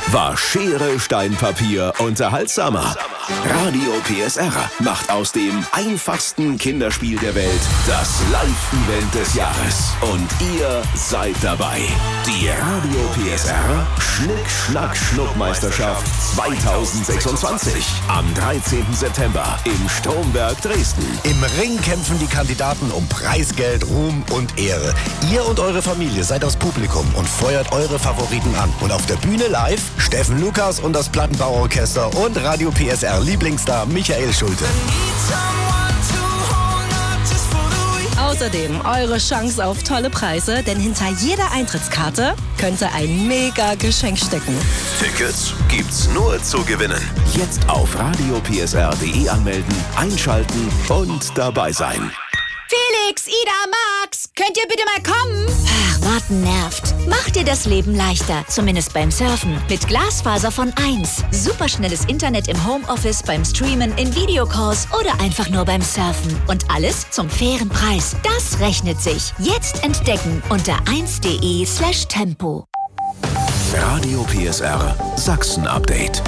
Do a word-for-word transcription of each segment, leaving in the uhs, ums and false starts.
war Schere, Stein, Papier unterhaltsamer. Radio P S R macht aus dem einfachsten Kinderspiel der Welt das Live-Event des Jahres. Und ihr seid dabei. Die Radio P S R Schnick-Schnack-Schnuck-Meisterschaft zweitausendsechsundzwanzig am dreizehnten September im Stromberg Dresden. Im Ring kämpfen die Kandidaten um Preisgeld, Ruhm und Ehre. Ihr und eure Familie seid das Publikum und feuert eure Favoriten an. Und auf der Bühne live Steffen Lukas und das Plattenbauorchester und Radio P S R Lieblingsstar Michael Schulte. Außerdem eure Chance auf tolle Preise, denn hinter jeder Eintrittskarte könnte ein mega Geschenk stecken. Tickets gibt's nur zu gewinnen. Jetzt auf radio p s r punkt d e anmelden, einschalten und dabei sein. Felix, Ida, Max, könnt ihr bitte mal kommen? Ach, warten nervt. Macht dir das Leben leichter, zumindest beim Surfen. Mit Glasfaser von eins. Superschnelles Internet im Homeoffice, beim Streamen, in Videocalls oder einfach nur beim Surfen. Und alles zum fairen Preis. Das rechnet sich. Jetzt entdecken unter eins punkt de slash tempo. Radio P S R Sachsen Update.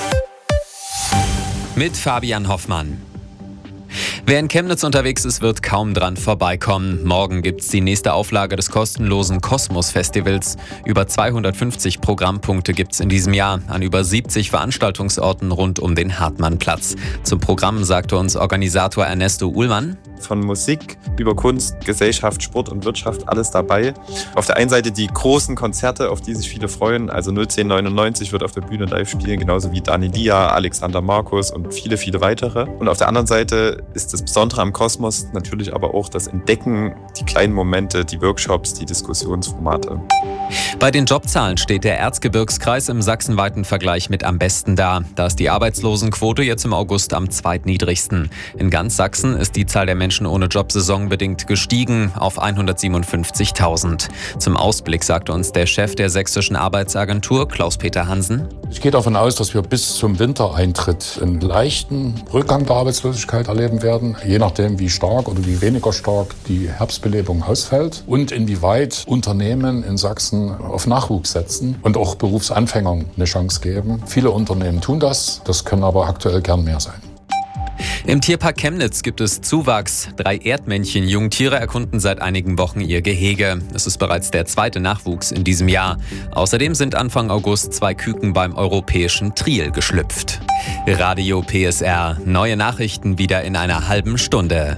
Mit Fabian Hoffmann. Wer in Chemnitz unterwegs ist, wird kaum dran vorbeikommen. Morgen gibt's die nächste Auflage des kostenlosen Kosmos-Festivals. Über zweihundertfünfzig Programmpunkte gibt's in diesem Jahr an über siebzig Veranstaltungsorten rund um den Hartmannplatz. Zum Programm sagte uns Organisator Ernesto Uhlmann: Von Musik über Kunst, Gesellschaft, Sport und Wirtschaft, alles dabei. Auf der einen Seite die großen Konzerte, auf die sich viele freuen. Also null zehn neunundneunzig wird auf der Bühne live spielen, genauso wie Dani Lia, Alexander Markus und viele, viele weitere. Und auf der anderen Seite ist das Besondere am Kosmos natürlich aber auch das Entdecken, die kleinen Momente, die Workshops, die Diskussionsformate. Bei den Jobzahlen steht der Erzgebirgskreis im sachsenweiten Vergleich mit am besten da. Da ist die Arbeitslosenquote jetzt im August am zweitniedrigsten. In ganz Sachsen ist die Zahl der Menschen ohne Job saisonbedingt gestiegen auf hundertsiebenundfünfzigtausend. Zum Ausblick sagte uns der Chef der sächsischen Arbeitsagentur, Klaus-Peter Hansen: Ich gehe davon aus, dass wir bis zum Wintereintritt einen leichten Rückgang der Arbeitslosigkeit erleben werden, je nachdem wie stark oder wie weniger stark die Herbstbelebung ausfällt und inwieweit Unternehmen in Sachsen auf Nachwuchs setzen und auch Berufsanfängern eine Chance geben. Viele Unternehmen tun das, das können aber aktuell gern mehr sein. Im Tierpark Chemnitz gibt es Zuwachs. Drei Erdmännchen-Jungtiere erkunden seit einigen Wochen ihr Gehege. Es ist bereits der zweite Nachwuchs in diesem Jahr. Außerdem sind Anfang August zwei Küken beim europäischen Triel geschlüpft. Radio P S R. Neue Nachrichten wieder in einer halben Stunde.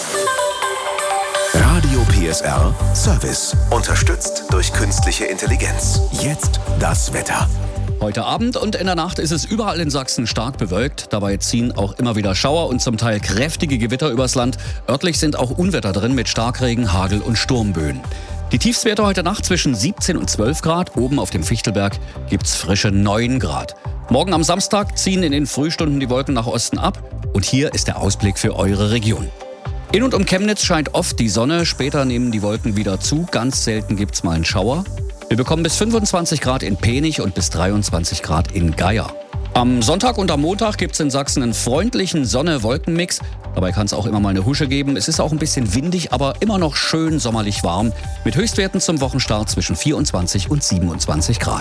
Radio P S R Service. Unterstützt durch künstliche Intelligenz. Jetzt das Wetter. Heute Abend und in der Nacht ist es überall in Sachsen stark bewölkt. Dabei ziehen auch immer wieder Schauer und zum Teil kräftige Gewitter übers Land. Örtlich sind auch Unwetter drin mit Starkregen, Hagel und Sturmböen. Die Tiefstwerte heute Nacht zwischen siebzehn und zwölf Grad. Oben auf dem Fichtelberg gibt's frische neun Grad. Morgen am Samstag ziehen in den Frühstunden die Wolken nach Osten ab. Und hier ist der Ausblick für eure Region. In und um Chemnitz scheint oft die Sonne. Später nehmen die Wolken wieder zu. Ganz selten gibt's mal einen Schauer. Wir bekommen bis fünfundzwanzig Grad in Penich und bis dreiundzwanzig Grad in Geier. Am Sonntag und am Montag gibt es in Sachsen einen freundlichen Sonne-Wolken-Mix. Dabei kann es auch immer mal eine Husche geben. Es ist auch ein bisschen windig, aber immer noch schön sommerlich warm. Mit Höchstwerten zum Wochenstart zwischen vierundzwanzig und siebenundzwanzig Grad.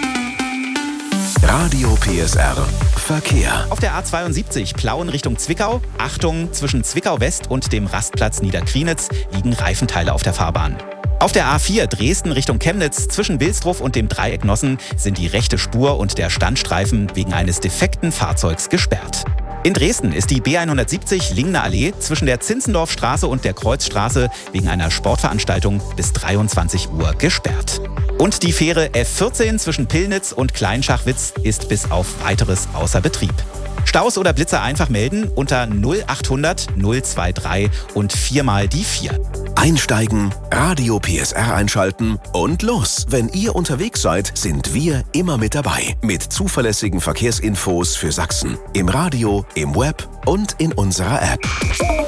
Radio P S R Verkehr. Auf der A zweiundsiebzig Plauen Richtung Zwickau. Achtung, zwischen Zwickau West und dem Rastplatz Niederkrienitz liegen Reifenteile auf der Fahrbahn. Auf der A vier Dresden Richtung Chemnitz zwischen Wilsdruf und dem Dreieck Nossen sind die rechte Spur und der Standstreifen wegen eines defekten Fahrzeugs gesperrt. In Dresden ist die B hundertsiebzig Lingner Allee zwischen der Zinzendorfstraße und der Kreuzstraße wegen einer Sportveranstaltung bis dreiundzwanzig Uhr gesperrt. Und die Fähre F vierzehn zwischen Pillnitz und Kleinschachwitz ist bis auf Weiteres außer Betrieb. Staus oder Blitzer einfach melden unter null achthundert null dreiundzwanzig und viermal die vier. Einsteigen, Radio P S R einschalten und los. Wenn ihr unterwegs seid, sind wir immer mit dabei. Mit zuverlässigen Verkehrsinfos für Sachsen. Im Radio, im Web und in unserer App.